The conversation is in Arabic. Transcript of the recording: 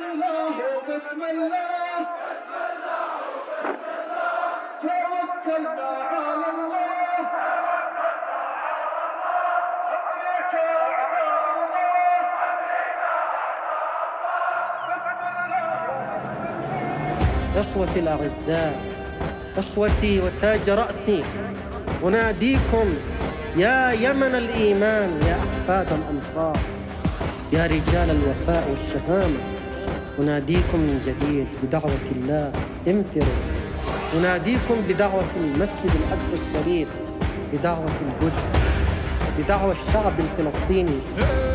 الله بسم الله توكلنا على الله أمريكا أعداء الله إخوتي الأعزاء، إخوتي وتاج رأسي، أناديكم يا يمن الإيمان، يا أحفاد الأنصار، يا رجال الوفاء والشهامة، أناديكم من جديد بدعوة الله امتروا، أناديكم بدعوة المسجد الأقصى الشريف، بدعوة القدس، بدعوة الشعب الفلسطيني.